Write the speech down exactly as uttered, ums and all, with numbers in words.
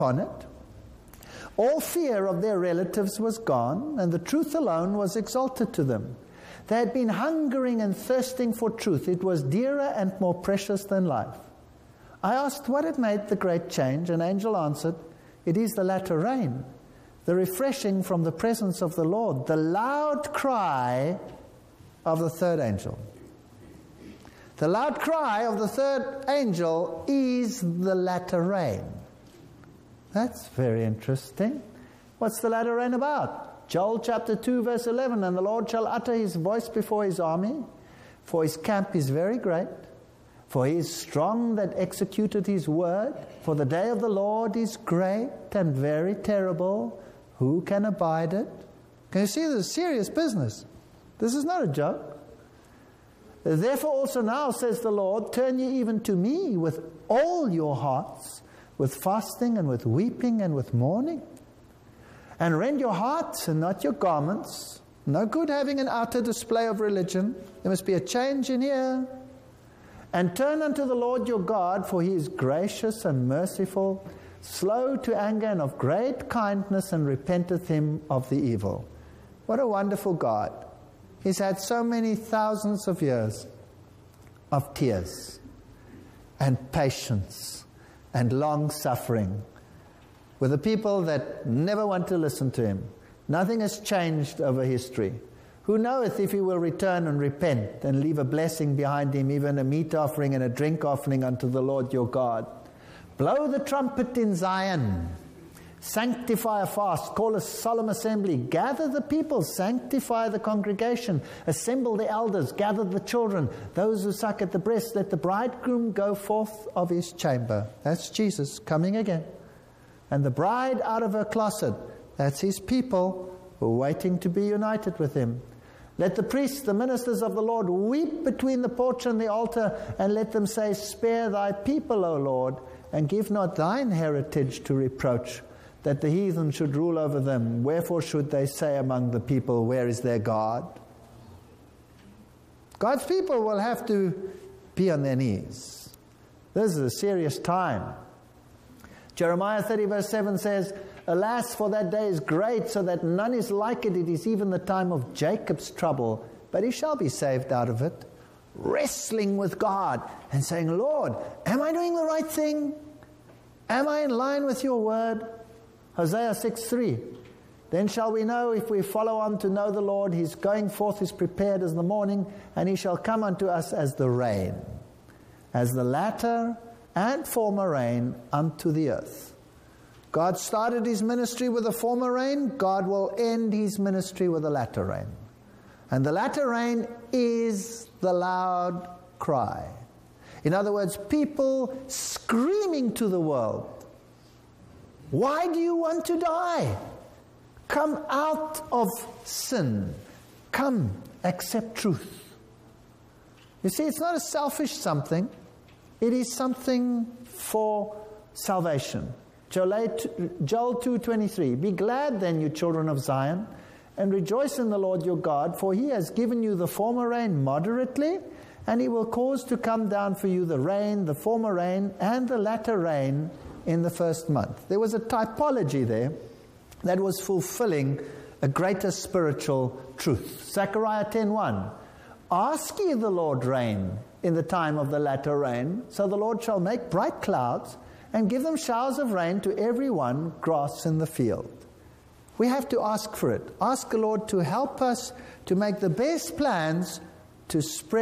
upon it. All fear of their relatives was gone, and the truth alone was exalted to them. They had been hungering and thirsting for truth. It was dearer and more precious than life. I asked what had made the great change. An angel answered, "It is the latter rain, the refreshing from the presence of the Lord, the loud cry of the third angel." The loud cry of the third angel is the latter rain. That's very interesting. What's the latter rain about? Joel chapter two verse eleven, "And the Lord shall utter his voice before his army, for his camp is very great. For he is strong that executed his word. For the day of the Lord is great and very terrible. Who can abide it?" Can you see this is serious business? This is not a joke. "Therefore also now, says the Lord, turn ye even to me with all your hearts, with fasting and with weeping and with mourning. And rend your hearts and not your garments. No good having an outer display of religion. There must be a change in here. And turn unto the Lord your God, for he is gracious and merciful, slow to anger and of great kindness, and repenteth him of the evil." What a wonderful God. He's had so many thousands of years of tears and patience and long suffering with the people that never want to listen to him. Nothing has changed over history. Who knoweth if he will return and repent and leave a blessing behind him, even a meat offering and a drink offering unto the Lord your God. Blow the trumpet in Zion. Sanctify a fast. Call a solemn assembly. Gather the people. Sanctify the congregation. Assemble the elders. Gather the children. Those who suck at the breast. Let the bridegroom go forth of his chamber. That's Jesus coming again. And the bride out of her closet. That's his people who are waiting to be united with him. Let the priests, the ministers of the Lord, weep between the porch and the altar, and let them say, "Spare thy people, O Lord, and give not thine heritage to reproach, that the heathen should rule over them. Wherefore should they say among the people, where is their God?" God's people will have to be on their knees. This is a serious time. Jeremiah thirty verse seven says, "Alas, for that day is great, so that none is like it. It is even the time of Jacob's trouble, but he shall be saved out of it." Wrestling with God and saying, "Lord, am I doing the right thing? Am I in line with your word?" Hosea six three, "Then shall we know if we follow on to know the Lord. His going forth is prepared as the morning, and he shall come unto us as the rain, as the latter and former rain unto the earth." God started his ministry with the former rain. God will end his ministry with the latter rain. And the latter rain is the loud cry. In other words, people screaming to the world, "Why do you want to die? Come out of sin. Come, accept truth." You see, it's not a selfish something. It is something for salvation. Joel two twenty-three, "Be glad then, you children of Zion, and rejoice in the Lord your God, for he has given you the former rain moderately, and he will cause to come down for you the rain, the former rain, and the latter rain in the first month." There was a typology there that was fulfilling a greater spiritual truth. Zechariah ten one, "Ask ye the Lord rain in the time of the latter rain, so the Lord shall make bright clouds, and give them showers of rain to every one grass in the field." We have to ask for it. Ask the Lord to help us to make the best plans to spread